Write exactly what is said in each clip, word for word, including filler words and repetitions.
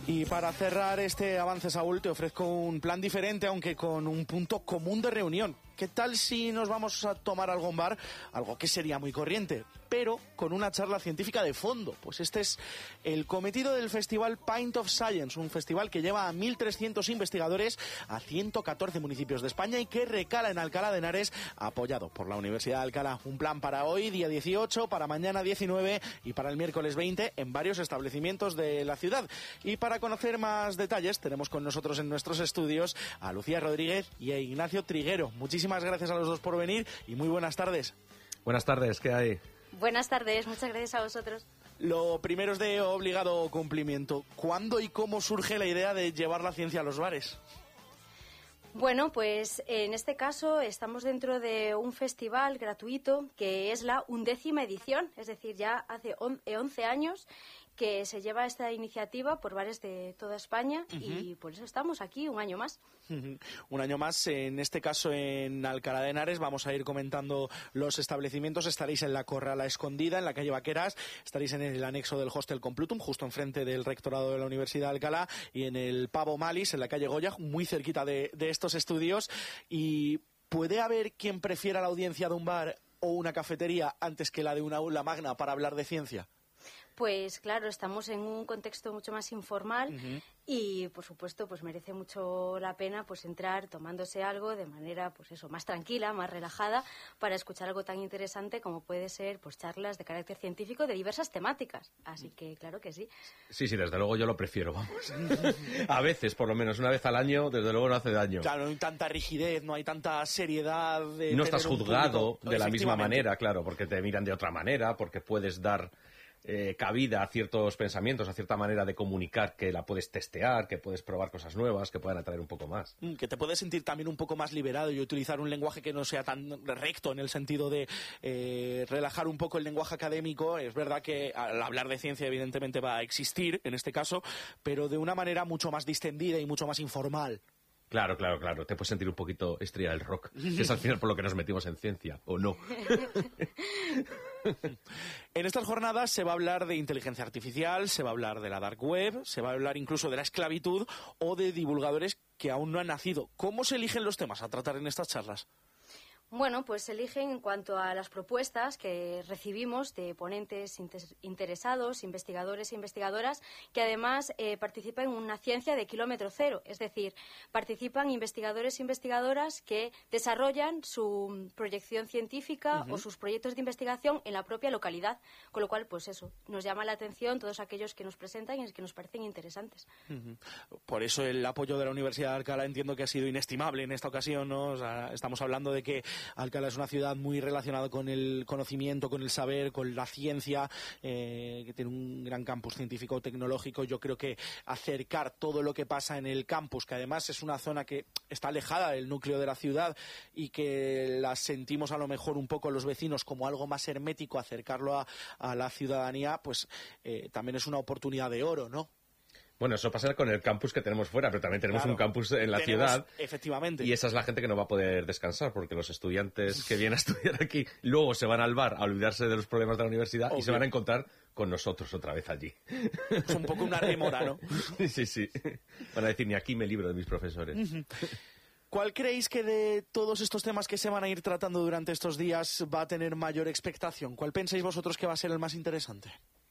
Y para cerrar este avance, Saúl, te ofrezco un plan diferente, aunque con un punto común de reunión. ¿Qué tal si nos vamos a tomar algo en bar? Algo que sería muy corriente, pero con una charla científica de fondo. Pues este es el cometido del festival Pint of Science, un festival que lleva a mil trescientos investigadores a ciento catorce municipios de España y que recala en Alcalá de Henares, apoyado por la Universidad de Alcalá. Un plan para hoy, día dieciocho, para mañana diecinueve y para el miércoles veinte en varios establecimientos de la ciudad. Y para conocer más detalles tenemos con nosotros en nuestros estudios a Lucía Rodríguez y a Ignacio Triguero. Muchísimas gracias a los dos por venir y muy buenas tardes. Buenas tardes, ¿qué hay? Buenas tardes, muchas gracias a vosotros. Lo primero es de obligado cumplimiento. ¿Cuándo y cómo surge la idea de llevar la ciencia a los bares? Bueno, pues en este caso estamos dentro de un festival gratuito que es la undécima edición, es decir, ya hace once años que se lleva esta iniciativa por bares de toda España. Uh-huh. Y por eso estamos aquí un año más. Uh-huh. Un año más, en este caso en Alcalá de Henares. Vamos a ir comentando los establecimientos. Estaréis en la Corrala Escondida, en la calle Vaqueras, estaréis en el anexo del Hostel Complutum, justo enfrente del rectorado de la Universidad de Alcalá, y en el Pavo Malis, en la calle Goya, muy cerquita de, de estos estudios. Y ¿puede haber quien prefiera la audiencia de un bar o una cafetería antes que la de una aula magna para hablar de ciencia? Pues claro, estamos en un contexto mucho más informal. Uh-huh. Y por supuesto pues merece mucho la pena pues entrar tomándose algo de manera pues eso, más tranquila, más relajada, para escuchar algo tan interesante como puede ser pues charlas de carácter científico de diversas temáticas. Así que claro que sí. Sí, sí, desde luego yo lo prefiero, vamos. A veces, por lo menos una vez al año, desde luego no hace daño. Claro, no hay tanta rigidez, no hay tanta seriedad. De no estás juzgado de la misma manera, claro, porque te miran de otra manera, porque puedes dar Eh, cabida a ciertos pensamientos, a cierta manera de comunicar, que la puedes testear, que puedes probar cosas nuevas, que puedan atraer un poco más. Que te puedes sentir también un poco más liberado y utilizar un lenguaje que no sea tan recto en el sentido de eh, relajar un poco el lenguaje académico. Es verdad que al hablar de ciencia evidentemente va a existir en este caso, pero de una manera mucho más distendida y mucho más informal. Claro, claro, claro. Te puedes sentir un poquito estrella del rock, que es al final por lo que nos metimos en ciencia, ¿o no? En estas jornadas se va a hablar de inteligencia artificial, se va a hablar de la dark web, se va a hablar incluso de la esclavitud o de divulgadores que aún no han nacido. ¿Cómo se eligen los temas a tratar en estas charlas? Bueno, pues se eligen en cuanto a las propuestas que recibimos de ponentes interesados, investigadores e investigadoras, que además eh, participan en una ciencia de kilómetro cero. Es decir, participan investigadores e investigadoras que desarrollan su proyección científica uh-huh. o sus proyectos de investigación en la propia localidad. Con lo cual, pues eso, nos llama la atención todos aquellos que nos presentan y que nos parecen interesantes. Uh-huh. Por eso el apoyo de la Universidad de Alcalá entiendo que ha sido inestimable en esta ocasión, ¿no? O sea, estamos hablando de que Alcalá es una ciudad muy relacionada con el conocimiento, con el saber, con la ciencia, eh, que tiene un gran campus científico tecnológico. Yo creo que acercar todo lo que pasa en el campus, que además es una zona que está alejada del núcleo de la ciudad y que la sentimos a lo mejor un poco los vecinos como algo más hermético, acercarlo a, a la ciudadanía, pues eh, también es una oportunidad de oro, ¿no? Bueno, eso pasa con el campus que tenemos fuera, pero también tenemos claro, un campus en la tenemos, ciudad. Efectivamente. Y esa es la gente que no va a poder descansar, porque los estudiantes que vienen a estudiar aquí luego se van al bar a olvidarse de los problemas de la universidad. Obvio. Y se van a encontrar con nosotros otra vez allí. Es un poco una rémora, ¿no? Sí, sí. Van a decir, ni aquí me libro de mis profesores. Uh-huh. ¿Cuál creéis que de todos estos temas que se van a ir tratando durante estos días va a tener mayor expectación? ¿Cuál pensáis vosotros que va a ser el más interesante?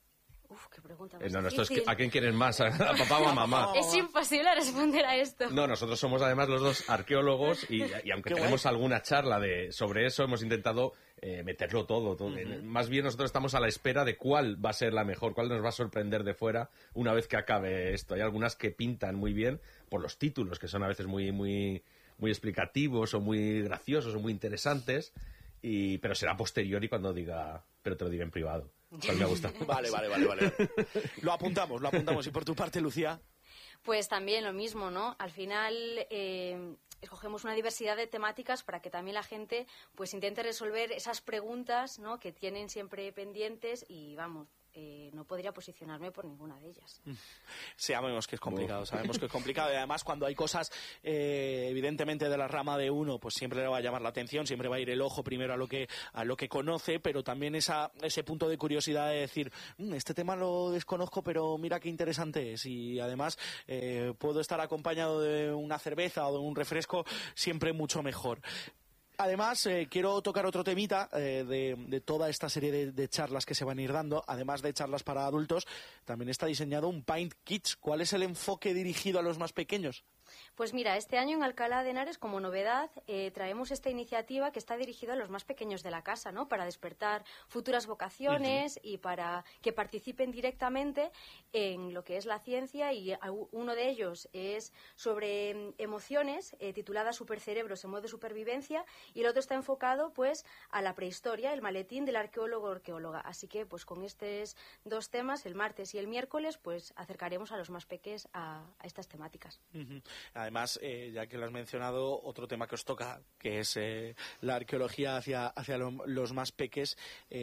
Uf, qué pregunta más eh, no, nosotros, ¿a quién quieren más? ¿A papá o a mamá? Es imposible responder a esto. No, nosotros somos además los dos arqueólogos y, y aunque qué tenemos guay. alguna charla de sobre eso, hemos intentado eh, meterlo todo. todo. Uh-huh. Más bien nosotros estamos a la espera de cuál va a ser la mejor, cuál nos va a sorprender de fuera una vez que acabe esto. Hay algunas que pintan muy bien por los títulos, que son a veces muy, muy, muy explicativos o muy graciosos o muy interesantes, y, pero será posterior y cuando diga, pero te lo diré en privado. Pues me gusta. Vale, vale, vale, vale. Lo apuntamos, lo apuntamos. ¿Y por tu parte, Lucía? Pues también lo mismo, ¿no? Al final eh, escogemos una diversidad de temáticas para que también la gente pues intente resolver esas preguntas, ¿no?, que tienen siempre pendientes y, vamos, eh, no podría posicionarme por ninguna de ellas. Sabemos que es complicado, sabemos que es complicado y además cuando hay cosas eh, evidentemente de la rama de uno, pues siempre le va a llamar la atención, siempre va a ir el ojo primero a lo que a lo que conoce, pero también esa ese punto de curiosidad de decir, mmm, este tema lo desconozco, pero mira qué interesante es, y además eh, puedo estar acompañado de una cerveza o de un refresco, siempre mucho mejor. Además, eh, quiero tocar otro temita eh, de, de toda esta serie de, de charlas que se van a ir dando. Además de charlas para adultos, también está diseñado un Pint Kids. ¿Cuál es el enfoque dirigido a los más pequeños? Pues mira, este año en Alcalá de Henares, como novedad, eh, traemos esta iniciativa que está dirigida a los más pequeños de la casa, ¿no? Para despertar futuras vocaciones uh-huh. y para que participen directamente en lo que es la ciencia, y uno de ellos es sobre emociones, eh, titulada Supercerebros en modo supervivencia, y el otro está enfocado pues a la prehistoria, el maletín del arqueólogo o arqueóloga. Así que pues con estos dos temas, el martes y el miércoles, pues acercaremos a los más peques a, a estas temáticas. Uh-huh. Además, eh, ya que lo has mencionado, otro tema que os toca, que es eh, la arqueología hacia, hacia lo, los más peques,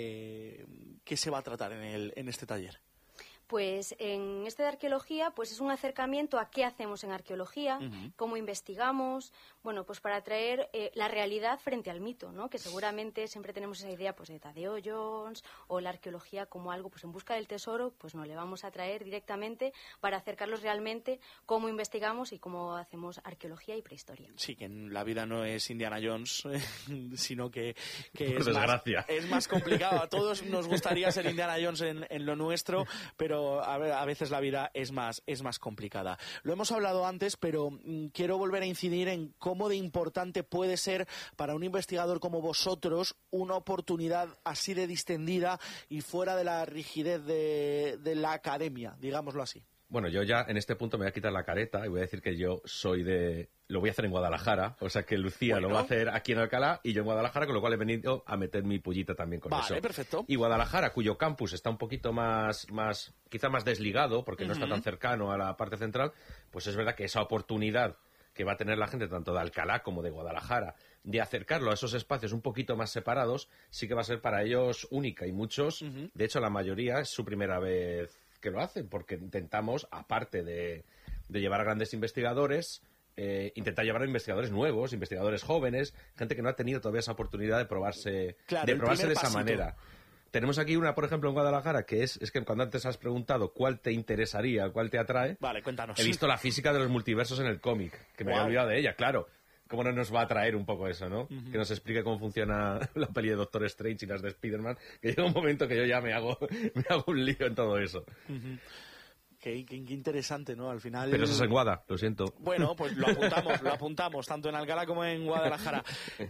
eh, ¿qué se va a tratar en, el, en este taller? Pues en este de arqueología pues es un acercamiento a qué hacemos en arqueología, uh-huh. cómo investigamos, bueno, pues para traer eh, la realidad frente al mito, ¿no? Que seguramente siempre tenemos esa idea pues de Tadeo Jones o la arqueología como algo pues en busca del tesoro, pues no, le vamos a traer directamente para acercarlos realmente cómo investigamos y cómo hacemos arqueología y prehistoria. Sí, que la vida no es Indiana Jones, sino que, que Por es, desgracia. más, es más complicado. A todos nos gustaría ser Indiana Jones en, en lo nuestro, pero A, ver, a veces la vida es más, es más complicada. Lo hemos hablado antes, pero mm, quiero volver a incidir en cómo de importante puede ser para un investigador como vosotros una oportunidad así de distendida y fuera de la rigidez de, de la academia, digámoslo así. Bueno, yo ya en este punto me voy a quitar la careta y voy a decir que yo soy de... Lo voy a hacer en Guadalajara, o sea que Lucía bueno. lo va a hacer aquí en Alcalá y yo en Guadalajara, con lo cual he venido a meter mi pullita también con vale, eso. Vale, perfecto. Y Guadalajara, cuyo campus está un poquito más, más quizá más desligado, porque uh-huh. no está tan cercano a la parte central, pues es verdad que esa oportunidad que va a tener la gente tanto de Alcalá como de Guadalajara de acercarlo a esos espacios un poquito más separados, sí que va a ser para ellos única, y muchos, uh-huh. de hecho la mayoría es su primera vez que lo hacen, porque intentamos, aparte de, de llevar a grandes investigadores, eh, intentar llevar a investigadores nuevos, investigadores jóvenes, gente que no ha tenido todavía esa oportunidad de probarse, claro, de, probarse de esa pasito. manera. Tenemos aquí una, por ejemplo, en Guadalajara, que es, es que cuando antes has preguntado cuál te interesaría, cuál te atrae, vale, cuéntanos. He visto la física de los multiversos en el cómic, que me wow. había olvidado de ella, claro. ¿Cómo no nos va a atraer un poco eso, no? Uh-huh. Que nos explique cómo funciona la peli de Doctor Strange y las de Spider-Man, que llega un momento que yo ya me hago, me hago un lío en todo eso. Uh-huh. Qué, qué, qué interesante, ¿no? Al final... Pero eso es en Guada, lo siento. Bueno, pues lo apuntamos, lo apuntamos, tanto en Alcalá como en Guadalajara.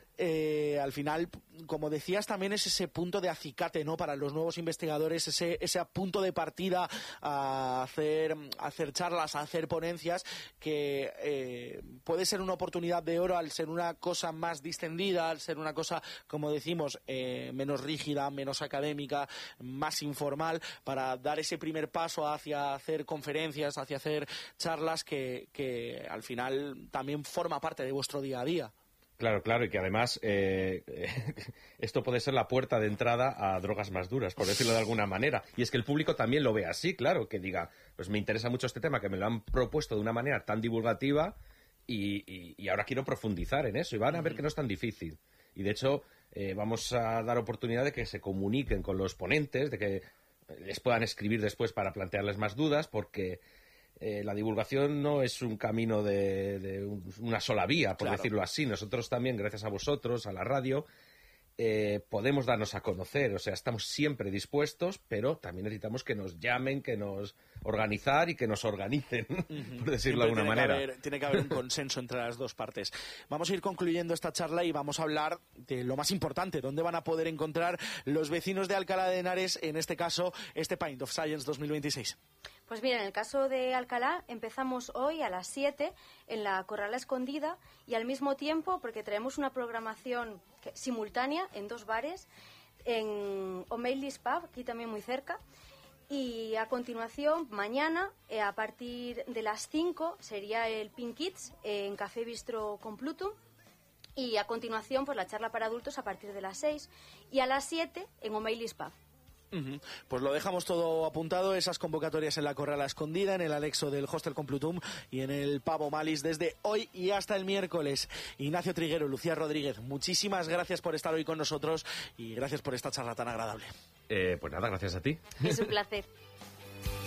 Eh, al final, como decías, también es ese punto de acicate, ¿no? Para los nuevos investigadores, ese, ese punto de partida a hacer, a hacer charlas, a hacer ponencias, que eh, puede ser una oportunidad de oro al ser una cosa más distendida, al ser una cosa, como decimos, eh, menos rígida, menos académica, más informal, para dar ese primer paso hacia hacer conferencias, hacia hacer charlas que, que al final también forma parte de vuestro día a día. Claro, claro, y que además eh, esto puede ser la puerta de entrada a drogas más duras, por decirlo de alguna manera. Y es que el público también lo ve así, claro, que diga, pues me interesa mucho este tema, que me lo han propuesto de una manera tan divulgativa y, y, y ahora quiero profundizar en eso, y van a ver que no es tan difícil. Y de hecho eh, vamos a dar oportunidad de que se comuniquen con los ponentes, de que les puedan escribir después para plantearles más dudas, porque eh, la divulgación no es un camino de, de un, una sola vía, por claro. decirlo así. Nosotros también, gracias a vosotros, a la radio, eh, podemos darnos a conocer. O sea, estamos siempre dispuestos, pero también necesitamos que nos llamen, que nos organizar y que nos organicen, uh-huh. por decirlo siempre de alguna tiene manera. Que haber, tiene que haber un consenso entre las dos partes. Vamos a ir concluyendo esta charla y vamos a hablar de lo más importante, dónde van a poder encontrar los vecinos de Alcalá de Henares, en este caso, este Pint of Science dos mil veintiséis. Pues mira, en el caso de Alcalá empezamos hoy a las siete en la Corrala Escondida y al mismo tiempo, porque traemos una programación que, simultánea en dos bares, en O'Malley's Pub, aquí también muy cerca, y a continuación, mañana, eh, a partir de las cinco, sería el Pink Kids eh, en Café Bistro con Plutum, y a continuación, pues la charla para adultos a partir de las seis, y a las siete en O'Malley's Pub. Uh-huh. Pues lo dejamos todo apuntado, esas convocatorias en la Corrala Escondida, en el anexo del Hostel Complutum y en el Pavo Malis desde hoy y hasta el miércoles. Ignacio Triguero, Lucía Rodríguez, muchísimas gracias por estar hoy con nosotros y gracias por esta charla tan agradable. Eh, pues nada, gracias a ti. Es un placer.